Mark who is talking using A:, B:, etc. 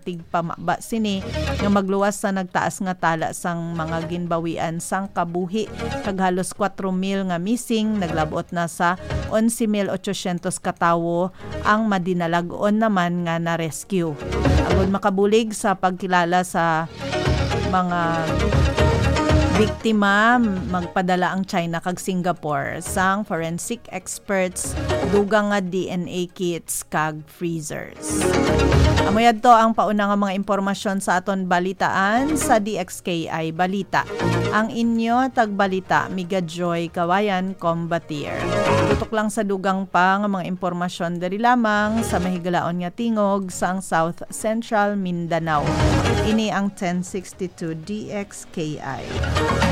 A: tigpamaba sini nga magluwas sa nagtaas nga tala sang mga ginbawian sang kabuhi kag halos 4,000 nga missing, naglabot na sa 11,800 katawo ang madinalag-on naman nga na-rescue. Agon makabulig sa pagkilala sa mga biktima, magpadala ang China kag Singapore sang forensic experts dugang nga DNA kits kag freezers. Amoy adto ang pauna nga mga impormasyon sa aton balitaan sa DXKI Balita. Ang inyo tagbalita Miga Joy Kawayan Combatier. Tutok lang sa dugang pa nga mga impormasyon diri lamang sa mahigalaon nga tingog sang South Central Mindanao. Ini ang 1062 DXKI.